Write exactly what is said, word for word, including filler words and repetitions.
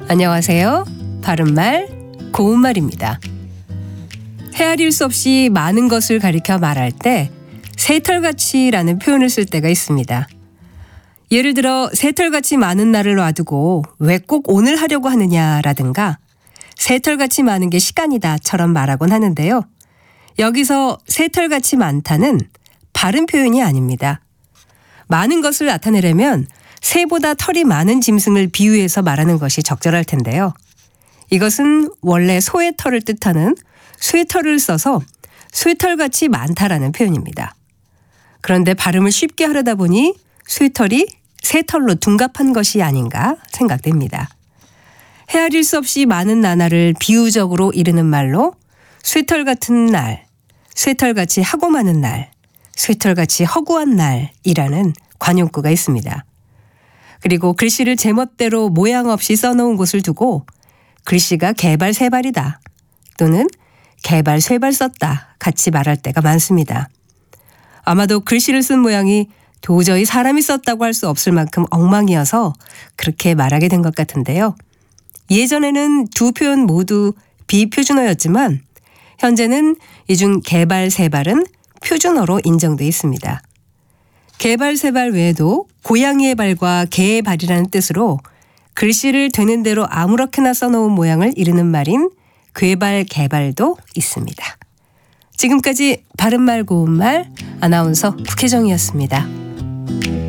안녕하세요. 바른말 고운말입니다. 헤아릴 수 없이 많은 것을 가리켜 말할 때 새털같이라는 표현을 쓸 때가 있습니다. 예를 들어 새털같이 많은 날을 놔두고 왜 꼭 오늘 하려고 하느냐라든가 새털같이 많은 게 시간이다처럼 말하곤 하는데요. 여기서 새털같이 많다는 바른 표현이 아닙니다. 많은 것을 나타내려면 새보다 털이 많은 짐승을 비유해서 말하는 것이 적절할 텐데요. 이것은 원래 소의 털을 뜻하는 쇠털을 써서 쇠털같이 많다라는 표현입니다. 그런데 발음을 쉽게 하려다 보니 쇠털이 새털로 둔갑한 것이 아닌가 생각됩니다. 헤아릴 수 없이 많은 나날을 비유적으로 이르는 말로 쇠털 같은 날, 쇠털같이 하고 많은 날, 쇠털같이 허구한 날이라는 관용구가 있습니다. 그리고 글씨를 제멋대로 모양 없이 써놓은 곳을 두고 글씨가 개발세발이다 또는 개발쇠발 썼다 같이 말할 때가 많습니다. 아마도 글씨를 쓴 모양이 도저히 사람이 썼다고 할 수 없을 만큼 엉망이어서 그렇게 말하게 된 것 같은데요. 예전에는 두 표현 모두 비표준어였지만 현재는 이 중 개발세발은 표준어로 인정돼 있습니다. 개발세발 외에도 고양이의 발과 개의 발이라는 뜻으로 글씨를 되는 대로 아무렇게나 써놓은 모양을 이르는 말인 괴발, 개발도 있습니다. 지금까지 바른말 고운말 아나운서 국혜정이었습니다.